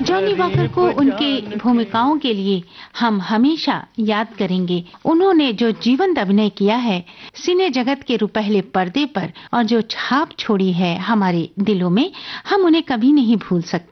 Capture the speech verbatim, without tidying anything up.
Johnny walker को उनके भूमिकाओं के लिए हम हमेशा याद करेंगे। उन्होंने जो जीवंत अभिनय किया है सिने जगत के रुपहले पर्दे पर और जो छाप छोड़ी है हमारे दिलों में, हम उन्हें कभी नहीं भूल सकते।